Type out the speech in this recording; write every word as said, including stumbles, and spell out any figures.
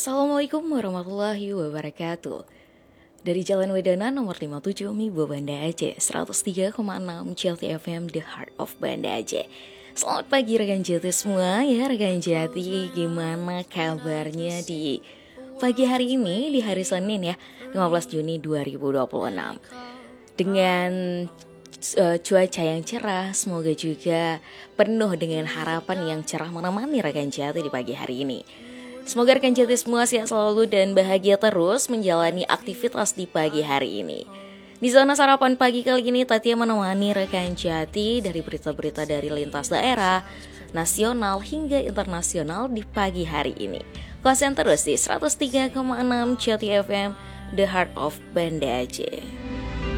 Assalamualaikum warahmatullahi wabarakatuh. Dari Jalan Wedana nomor lima puluh tujuh Mibo Banda Aceh, seratus tiga koma enam C L T F M The Heart of Banda Aceh. Selamat pagi rekan Jati semua ya rekan Jati. Gimana kabarnya di pagi hari ini, di hari Senin ya, lima belas Juni dua ribu dua puluh enam. Dengan uh, cuaca yang cerah, semoga juga penuh dengan harapan yang cerah menemani rekan Jati di pagi hari ini. Semoga rekan Jati semua sehat selalu dan bahagia terus menjalani aktivitas di pagi hari ini. Di zona sarapan pagi kali ini Tatia menemani rekan Jati dari berita-berita dari lintas daerah, nasional hingga internasional di pagi hari ini. Konsen terus di seratus tiga koma enam C L T F M The Heart of Banda Aceh.